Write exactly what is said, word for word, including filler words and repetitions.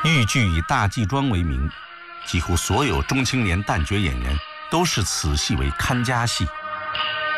豫剧以大纪庄为名，几乎所有中青年旦角演员都视此戏为看家戏。